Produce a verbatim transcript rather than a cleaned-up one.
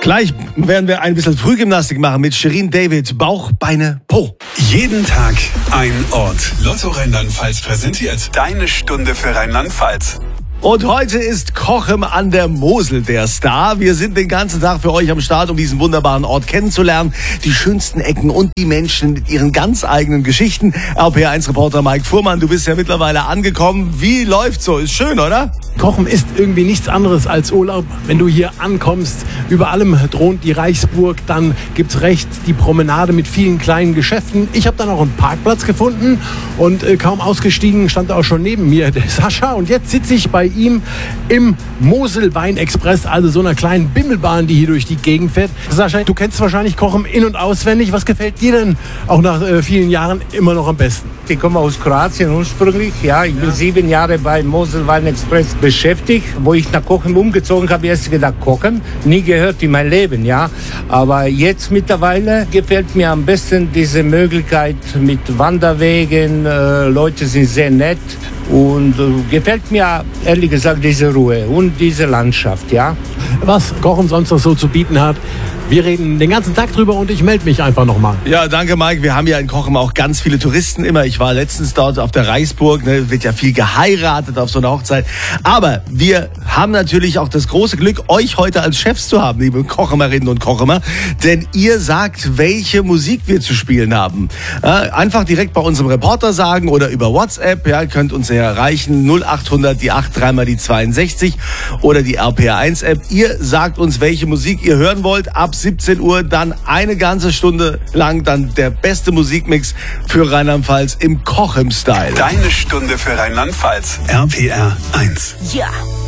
Gleich werden wir ein bisschen Frühgymnastik machen mit Shirin David. Bauch, Beine, Po. Jeden Tag ein Ort. Lotto Rheinland-Pfalz präsentiert deine Stunde für Rheinland-Pfalz. Und heute ist Cochem an der Mosel der Star. Wir sind den ganzen Tag für euch am Start, um diesen wunderbaren Ort kennenzulernen. Die schönsten Ecken und die Menschen mit ihren ganz eigenen Geschichten. R P R eins Reporter Mike Fuhrmann, du bist ja mittlerweile angekommen. Wie läuft's so? Ist schön, oder? Cochem ist irgendwie nichts anderes als Urlaub. Wenn du hier ankommst, über allem thront die Reichsburg, dann gibt's rechts die Promenade mit vielen kleinen Geschäften. Ich habe dann auch einen Parkplatz gefunden und äh, kaum ausgestiegen stand auch schon neben mir der Sascha. Und jetzt sitze ich bei ihm im Mosel Wein Express, also so einer kleinen Bimmelbahn, die hier durch die Gegend fährt. Sascha, du kennst wahrscheinlich Cochem in- und auswendig. Was gefällt dir denn auch nach äh, vielen Jahren immer noch am besten? Ich komme aus Kroatien ursprünglich. Ja, ich bin ja. sieben Jahre bei Mosel Wein Express beschäftigt. Wo ich nach Cochem umgezogen habe, erst gedacht, Cochem, nie gehört in mein Leben, ja. Aber jetzt mittlerweile gefällt mir am besten diese Möglichkeit mit Wanderwegen. Äh, Leute sind sehr nett und äh, gefällt mir ehrlich gesagt diese Ruhe und diese Landschaft, ja. Was Cochem sonst noch so zu bieten hat, wir reden den ganzen Tag drüber und ich melde mich einfach nochmal. Ja, danke Mike. Wir haben ja in Cochem auch ganz viele Touristen immer. Ich war letztens dort auf der Reichsburg, ne, wird ja viel geheiratet auf so einer Hochzeit. Aber wir haben natürlich auch das große Glück, euch heute als Chefs zu haben, liebe Cochemerinnen und Cochemer. Denn ihr sagt, welche Musik wir zu spielen haben. Ja, einfach direkt bei unserem Reporter sagen oder über WhatsApp. Ja, könnt uns ja erreichen. null acht hundert, die acht, dreimal die zweiundsechzig oder die R P R eins App. Ihr sagt uns, welche Musik ihr hören wollt. Ab siebzehn Uhr dann eine ganze Stunde lang dann der beste Musikmix für Rheinland-Pfalz im Cochem-Style. Deine Stunde für Rheinland-Pfalz. R P R eins. Ja.